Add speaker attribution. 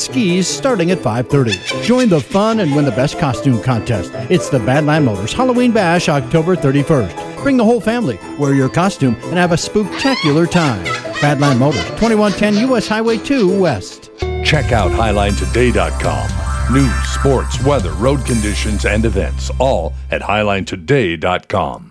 Speaker 1: skis starting at 5:30. Join the fun and win the best costume contest. It's the Badland Motors Halloween Bash, October 31st. Bring the whole family, wear your costume, and have a spooktacular time. Badland Motors, 2110 U.S. Highway 2 West.
Speaker 2: Check out HighlineToday.com. News, sports, weather, road conditions, and events, all at HighlineToday.com.